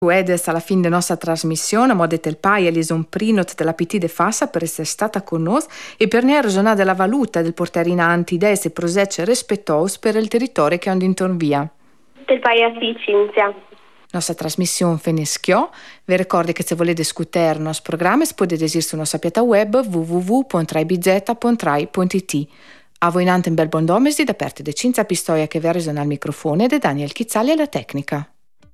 Uedes alla fine della nostra trasmissione, mo del pai e un prinot della PT de Fassa per essere stata con noi e per ne ragionare della valuta del portare in avanti idee e progetti rispettosi per il territorio che hanno intorno via. Del pai a Cinzia. Nostra trasmissione finischiò. Vi ricordo che se volete discutere il nostro programma potete esistere sulla nostra piatta web www.raibz.rai.it. A voi innanzi un bel buon domesi da parte di Cinzia Pistoia che vi ha reso al microfono e di Daniel Chizzali alla tecnica.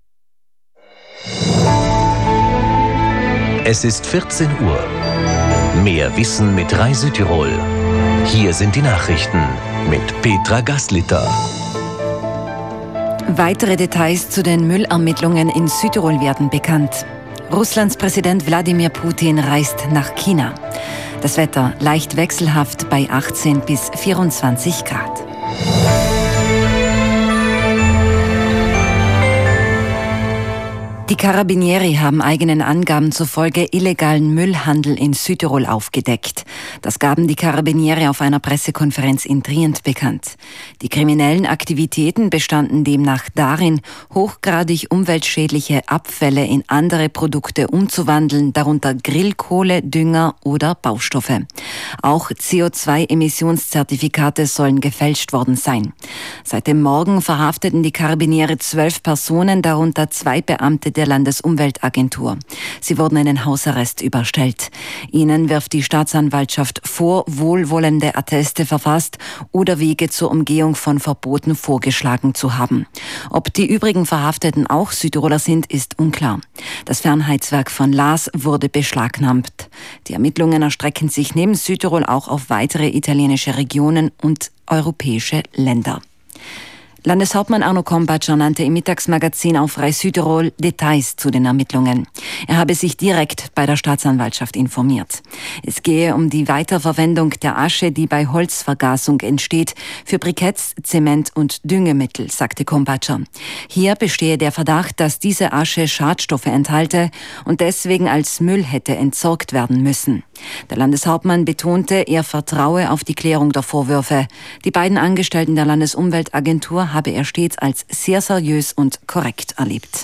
Es ist 14 Uhr. Mehr Wissen mit Rai Südtirol. Hier sind die Nachrichten mit Petra Gaslitter. Weitere Details zu den Müllermittlungen in Südtirol werden bekannt. Russlands Präsident Wladimir Putin reist nach China. Das Wetter leicht wechselhaft bei 18 bis 24 Grad. Die Carabinieri haben eigenen Angaben zufolge illegalen Müllhandel in Südtirol aufgedeckt. Das gaben die Carabinieri auf einer Pressekonferenz in Trient bekannt. Die kriminellen Aktivitäten bestanden demnach darin, hochgradig umweltschädliche Abfälle in andere Produkte umzuwandeln, darunter Grillkohle, Dünger oder Baustoffe. Auch CO2-Emissionszertifikate sollen gefälscht worden sein. Seit dem Morgen verhafteten die Carabinieri 12 Personen, darunter 2 Beamte der Landesumweltagentur. Sie wurden in den Hausarrest überstellt. Ihnen wirft die Staatsanwaltschaft vor, wohlwollende Atteste verfasst oder Wege zur Umgehung von Verboten vorgeschlagen zu haben. Ob die übrigen Verhafteten auch Südtiroler sind, ist unklar. Das Fernheizwerk von Laas wurde beschlagnahmt. Die Ermittlungen erstrecken sich neben Südtirol auch auf weitere italienische Regionen und europäische Länder. Landeshauptmann Arno Kompatscher nannte im Mittagsmagazin auf Rai Südtirol Details zu den Ermittlungen. Er habe sich direkt bei der Staatsanwaltschaft informiert. Es gehe um die Weiterverwendung der Asche, die bei Holzvergasung entsteht, für Briketts, Zement und Düngemittel, sagte Kompatscher. Hier bestehe der Verdacht, dass diese Asche Schadstoffe enthalte und deswegen als Müll hätte entsorgt werden müssen. Der Landeshauptmann betonte, er vertraue auf die Klärung der Vorwürfe. Die beiden Angestellten der Landesumweltagentur habe er stets als sehr seriös und korrekt erlebt.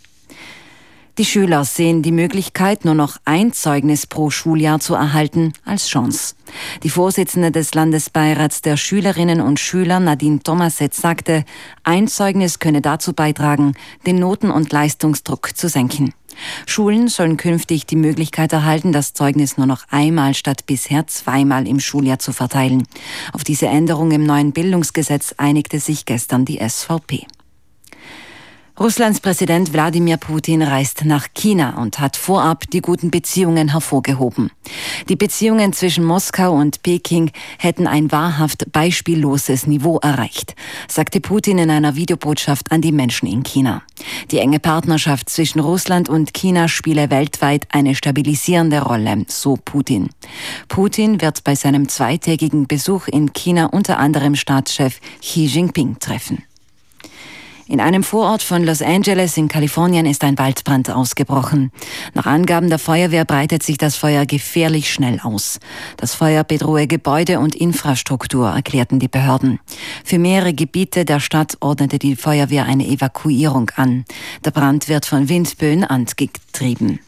Die Schüler sehen die Möglichkeit, nur noch ein Zeugnis pro Schuljahr zu erhalten, als Chance. Die Vorsitzende des Landesbeirats der Schülerinnen und Schüler, Nadine Tomasetz, sagte, ein Zeugnis könne dazu beitragen, den Noten- und Leistungsdruck zu senken. Schulen sollen künftig die Möglichkeit erhalten, das Zeugnis nur noch einmal statt bisher 2-mal im Schuljahr zu verteilen. Auf diese Änderung im neuen Bildungsgesetz einigte sich gestern die SVP. Russlands Präsident Wladimir Putin reist nach China und hat vorab die guten Beziehungen hervorgehoben. Die Beziehungen zwischen Moskau und Peking hätten ein wahrhaft beispielloses Niveau erreicht, sagte Putin in einer Videobotschaft an die Menschen in China. Die enge Partnerschaft zwischen Russland und China spiele weltweit eine stabilisierende Rolle, so Putin. Putin wird bei seinem 2-tägigen Besuch in China unter anderem Staatschef Xi Jinping treffen. In einem Vorort von Los Angeles in Kalifornien ist ein Waldbrand ausgebrochen. Nach Angaben der Feuerwehr breitet sich das Feuer gefährlich schnell aus. Das Feuer bedrohe Gebäude und Infrastruktur, erklärten die Behörden. Für mehrere Gebiete der Stadt ordnete die Feuerwehr eine Evakuierung an. Der Brand wird von Windböen angetrieben.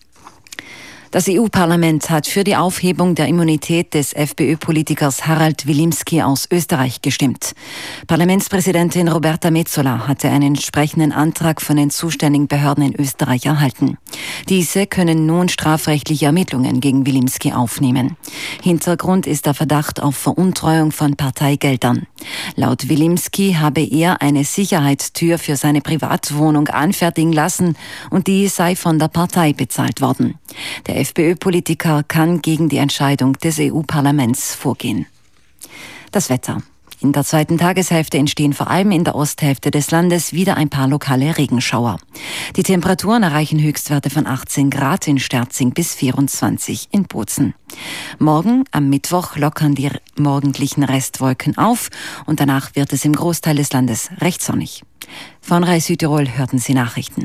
Das EU-Parlament hat für die Aufhebung der Immunität des FPÖ-Politikers Harald Wilimski aus Österreich gestimmt. Parlamentspräsidentin Roberta Metsola hatte einen entsprechenden Antrag von den zuständigen Behörden in Österreich erhalten. Diese können nun strafrechtliche Ermittlungen gegen Wilimski aufnehmen. Hintergrund ist der Verdacht auf Veruntreuung von Parteigeldern. Laut Wilimski habe er eine Sicherheitstür für seine Privatwohnung anfertigen lassen und die sei von der Partei bezahlt worden. Der FPÖ-Politiker kann gegen die Entscheidung des EU-Parlaments vorgehen. Das Wetter. In der zweiten Tageshälfte entstehen vor allem in der Osthälfte des Landes wieder ein paar lokale Regenschauer. Die Temperaturen erreichen Höchstwerte von 18 Grad in Sterzing bis 24 in Bozen. Morgen, am Mittwoch, lockern die morgendlichen Restwolken auf und danach wird es im Großteil des Landes recht sonnig. Von Rai Südtirol hörten Sie Nachrichten.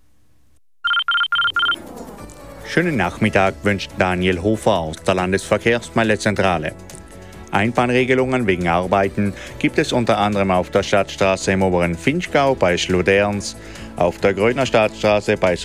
Schönen Nachmittag wünscht Daniel Hofer aus der Landesverkehrsmeldezentrale. Einbahnregelungen wegen Arbeiten gibt es unter anderem auf der Stadtstraße im oberen Vinschgau bei Schloderns, Auf der Gröner Stadtstraße bei